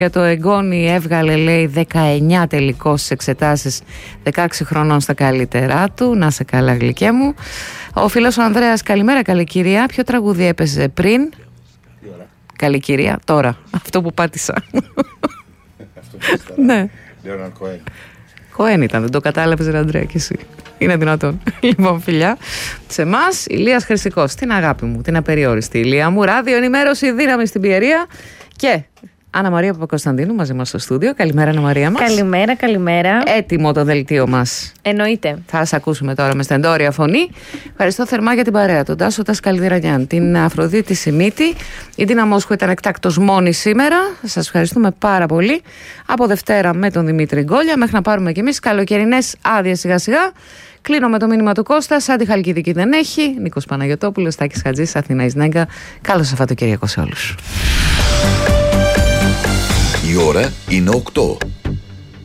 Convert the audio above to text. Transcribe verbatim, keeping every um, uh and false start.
Για το εγγόνι έβγαλε, λέει, δεκαεννιά τελικό στις εξετάσεις, δεκαέξι χρονών στα καλύτερά του. Να σε καλά, γλυκέ μου. Ο φίλος ο Ανδρέας, καλημέρα, καλή κυρία. Ποιο τραγούδι έπαιζε πριν? Καλή κυρία, τώρα. Αυτό που πάτησα. Αυτό που ναι. Λέωναρντ Κοέν. Κοέν ήταν, δεν το κατάλαβες, ρε Ανδρέα, κι εσύ. Είναι δυνατόν. Λοιπόν, φιλιά. Σε εμάς, Ηλίας Χρυσικός. Την αγάπη μου, την απεριόριστη Ηλία μου. Ράδιο ενημέρωση, δύναμη στην Πιερία. Και Άννα Μαρία Παπακοσταντίνου μαζί μας στο στούντιο. Καλημέρα, Άννα Μαρία μας. Καλημέρα, καλημέρα. Έτοιμο το δελτίο μας. Εννοείται. Θα σας ακούσουμε τώρα με στεντόρια φωνή. Ευχαριστώ θερμά για την παρέα. Τον Τάσο Τασκαλδηρανιάν, την Αφροδίτη Σιμίτη. Η Τίνα Μόσχου ήταν εκτάκτος μόνη σήμερα. Σας ευχαριστούμε πάρα πολύ. Από Δευτέρα με τον Δημήτρη Γκόλια, μέχρι να πάρουμε κι εμείς καλοκαιρινές άδειες σιγά-σιγά. Κλείνω με το μήνυμα του Κώστα. Άντι Χαλκιδική δεν έχει. Νίκος Παναγιωτόπουλος, Τάκης Χατζής, Αθηνά Ισνέγκα. Καλό Σαββατοκύριακο σε όλους. Η ώρα είναι οκτώ.